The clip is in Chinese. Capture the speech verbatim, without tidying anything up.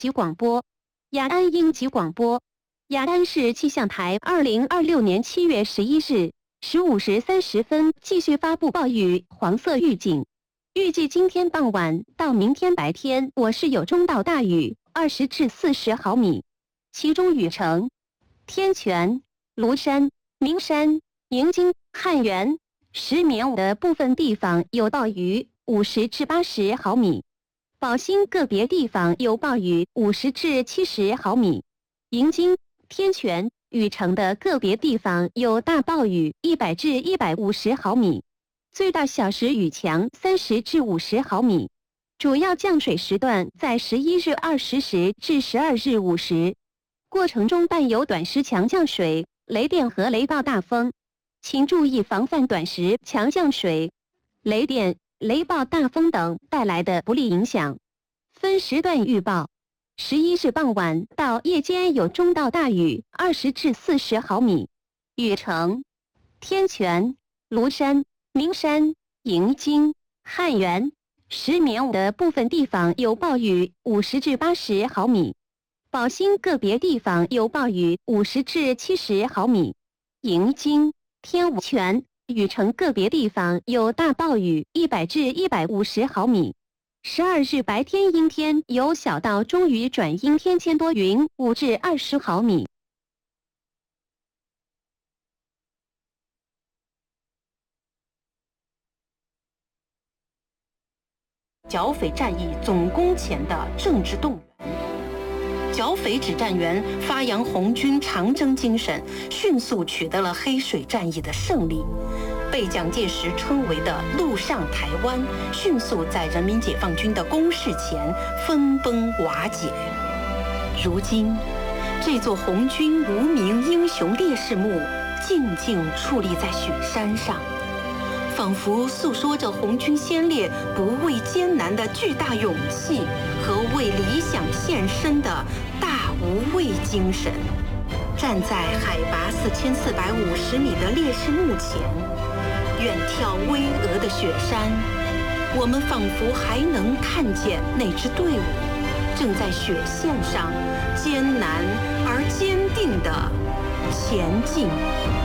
及广播，雅安应急广播。雅安市气象台二零二六年七月十一日十五时三十分继续发布暴雨黄色预警，预计今天傍晚到明天白天我市有中到大雨，二十至四十毫米，其中禹城、天泉、庐山、名山、营京、汉源、石棉的部分地方有暴雨，五十至八十毫米。宝兴个别地方有暴雨五十至七十毫米，营京、天泉、禹城的个别地方有大暴雨一百至一百五十毫米，最大小时雨强三十至五十毫米。主要降水时段在十一日二十时至十二日五时，过程中伴有短时强降水、雷电和雷暴大风，请注意防范短时强降水、雷电、雷暴大风等带来的不利影响。分时段预报：十一日傍晚到夜间有中到大雨，二十至四十毫米。禹城、天泉、庐山、名山、营京、汉源、石棉的部分地方有暴雨五十至八十毫米。宝兴个别地方有暴雨五十至七十毫米。营京、天泉、禹城个别地方有大暴雨一百至一百五十毫米。十二日白天阴天，有小到中雨转阴天间多云五至二十毫米。 剿匪战役总攻前的政治动员。剿匪指战员发扬红军长征精神，迅速取得了黑水战役的胜利，被蒋介石称为的“陆上台湾”迅速在人民解放军的攻势前分崩瓦解。如今，这座红军无名英雄烈士墓静静矗立在雪山上，仿佛诉说着红军先烈不畏艰难的巨大勇气和为理想献身的大无畏精神。站在海拔四千四百五十米的烈士墓前，远眺巍峨的雪山，我们仿佛还能看见那支队伍正在雪线上艰难而坚定地前进。